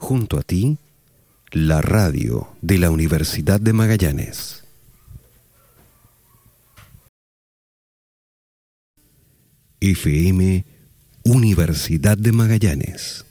junto a ti, la radio de la Universidad de Magallanes. FM Universidad de Magallanes.